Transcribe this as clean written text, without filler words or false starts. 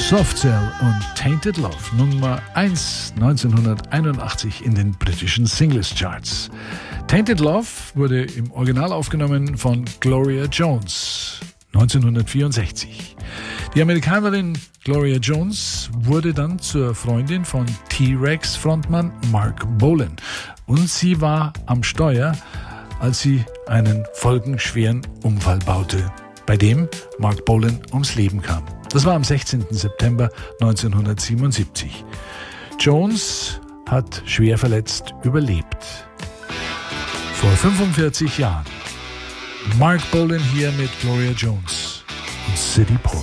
Soft Cell und Tainted Love, Nummer 1 1981 in den britischen Singles Charts. Tainted Love wurde im Original aufgenommen von Gloria Jones 1964. Die Amerikanerin Gloria Jones wurde dann zur Freundin von T-Rex-Frontmann Marc Bolan und sie war am Steuer, als sie einen folgenschweren Unfall baute, bei dem Marc Bolan ums Leben kam. Das war am 16. September 1977. Jones hat schwer verletzt überlebt. Vor 45 Jahren. Marc Bolan hier mit Gloria Jones und City Port.